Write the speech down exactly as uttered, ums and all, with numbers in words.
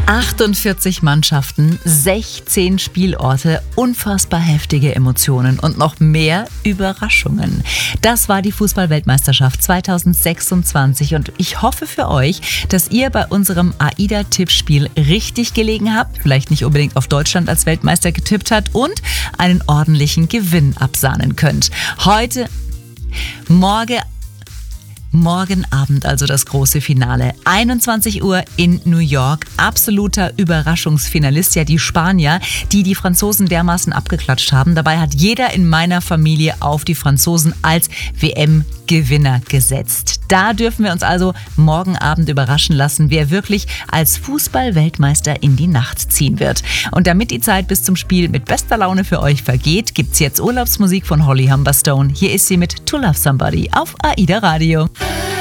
achtundvierzig Mannschaften, sechzehn Spielorte, unfassbar heftige Emotionen und noch mehr Überraschungen. Das war die Fußball-Weltmeisterschaft zweitausendsechsundzwanzig und ich hoffe für euch, dass ihr bei unserem AIDA-Tippspiel richtig gelegen habt, vielleicht nicht unbedingt auf Deutschland als Weltmeister getippt habt und einen ordentlichen Gewinn absahnen könnt. Heute, morgen, Morgen Abend also das große Finale. einundzwanzig Uhr in New York. Absoluter Überraschungsfinalist, ja die Spanier, die die Franzosen dermaßen abgeklatscht haben. Dabei hat jeder in meiner Familie auf die Franzosen als W M-Gewinner gesetzt. Da dürfen wir uns also morgen Abend überraschen lassen, wer wirklich als Fußball-Weltmeister in die Nacht ziehen wird. Und damit die Zeit bis zum Spiel mit bester Laune für euch vergeht, gibt's jetzt Urlaubsmusik von Holly Humberstone. Hier ist sie mit To Love Somebody auf AIDA Radio.